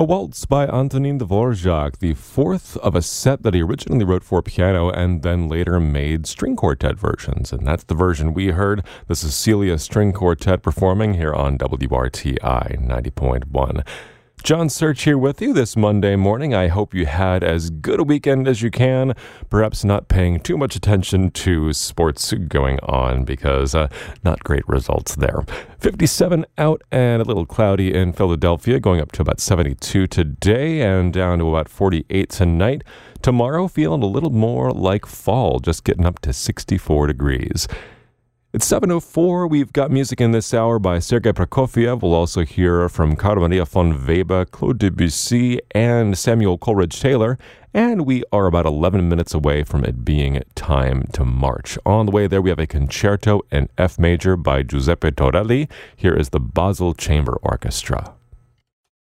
A waltz by Antonin Dvorak, the fourth of a set that he originally wrote for piano and then later made string quartet versions. And that's the version we heard. The Cecilia String Quartet performing here on WRTI 90.1. John Search here with you this Monday morning. I hope you had as good a weekend as you can, perhaps not paying too much attention to sports going on because not great results there. 57 out and a little cloudy in Philadelphia, going up to about 72 today and down to about 48 tonight. Tomorrow feeling a little more like fall, just getting up to 64 degrees. It's 7:04. We've got music in this hour by Sergei Prokofiev. We'll also hear from Carl Maria von Weber, Claude Debussy, and Samuel Coleridge-Taylor. And we are about 11 minutes away from it being time to march. On the way there, we have a concerto in F major by Giuseppe Torelli. Here is the Basel Chamber Orchestra.